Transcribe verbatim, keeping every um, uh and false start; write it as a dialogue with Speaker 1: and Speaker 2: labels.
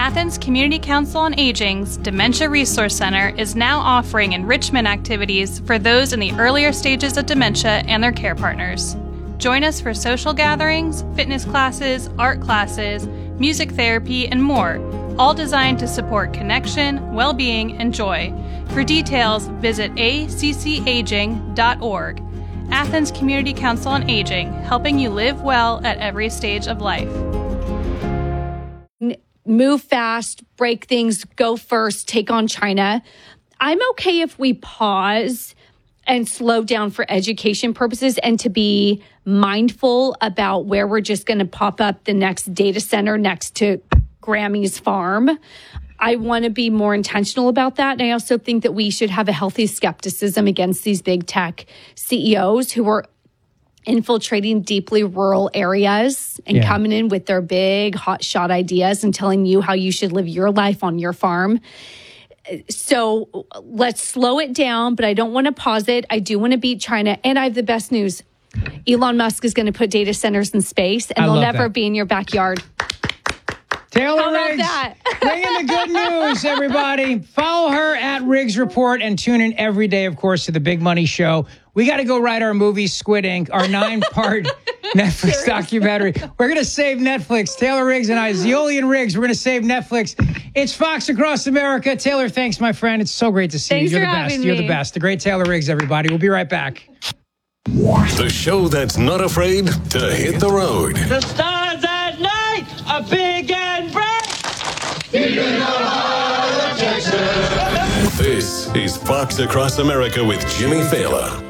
Speaker 1: Athens Community Council on Aging's Dementia Resource Center is now offering enrichment activities for those in the earlier stages of dementia and their care partners. Join us for social gatherings, fitness classes, art classes, music therapy, and more, all designed to support connection, well-being, and joy. For details, visit a c c aging dot org. Athens Community Council on Aging, helping you live well at every stage of life.
Speaker 2: Move fast, break things, go first, take on China. I'm okay if we pause and slow down for education purposes and to be mindful about where we're just going to pop up the next data center next to Grammy's farm. I want to be more intentional about that. And I also think that we should have a healthy skepticism against these big tech C E Os who are infiltrating deeply rural areas and yeah. coming in with their big hotshot ideas and telling you how you should live your life on your farm. So let's slow it down, but I don't want to pause it. I do want to beat China. And I have the best news. Elon Musk is going to put data centers in space, and
Speaker 3: I
Speaker 2: they'll never
Speaker 3: that.
Speaker 2: be in your backyard.
Speaker 3: Taylor
Speaker 2: How about
Speaker 3: Riggs,
Speaker 2: that?
Speaker 3: bringing the good news, everybody. Follow her at Riggs Report and tune in every day, of course, to the Big Money Show. We got to go write our movie, Squid Ink, our nine-part Netflix Seriously? documentary. We're going to save Netflix. Taylor Riggs and I, Zioli and Riggs, we're going to save Netflix. It's Fox Across America. Taylor, thanks, my friend. It's so great to see
Speaker 2: thanks
Speaker 3: you. You're
Speaker 2: for
Speaker 3: the best.
Speaker 2: having
Speaker 3: You're
Speaker 2: me.
Speaker 3: the best. The great Taylor Riggs, everybody. We'll be right back.
Speaker 4: The show that's not afraid to hit the road.
Speaker 5: The stars at night are big and bright.
Speaker 4: This is Fox Across America with Jimmy Fallon.